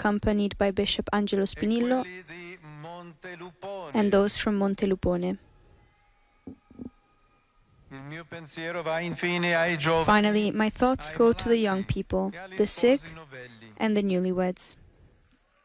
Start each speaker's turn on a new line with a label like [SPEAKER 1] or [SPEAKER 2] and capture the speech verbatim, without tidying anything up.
[SPEAKER 1] accompanied by Bishop Angelo Spinillo, and those from Montelupone. Finally, my thoughts go to the young people, the sick, and the newlyweds.